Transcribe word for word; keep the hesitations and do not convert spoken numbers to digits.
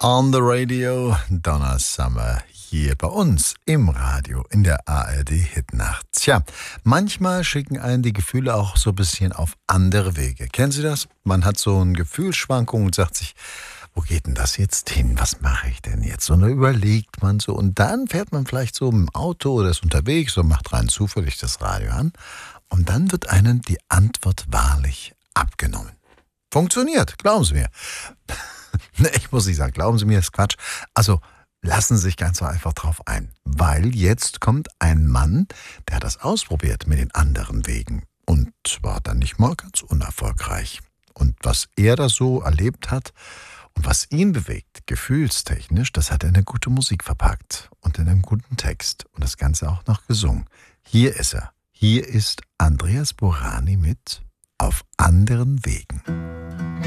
On the Radio, Donna Summer, hier bei uns im Radio in der A R D Hitnacht. Tja, manchmal schicken einen die Gefühle auch so ein bisschen auf andere Wege. Kennen Sie das? Man hat so eine Gefühlsschwankung und sagt sich, wo geht denn das jetzt hin? Was mache ich denn jetzt? Und dann überlegt man so und dann fährt man vielleicht so im Auto oder ist unterwegs und macht rein zufällig das Radio an und dann wird einem die Antwort wahrlich abgenommen. Funktioniert, glauben Sie mir. Ich muss nicht sagen, glauben Sie mir, das ist Quatsch. Also lassen Sie sich ganz so einfach drauf ein. Weil jetzt kommt ein Mann, der hat das ausprobiert mit den anderen Wegen. Und war dann nicht mal ganz unerfolgreich. Und was er da so erlebt hat und was ihn bewegt, gefühlstechnisch, das hat er in eine gute Musik verpackt. Und in einem guten Text. Und das Ganze auch noch gesungen. Hier ist er. Hier ist Andreas Burani mit Auf anderen Wegen.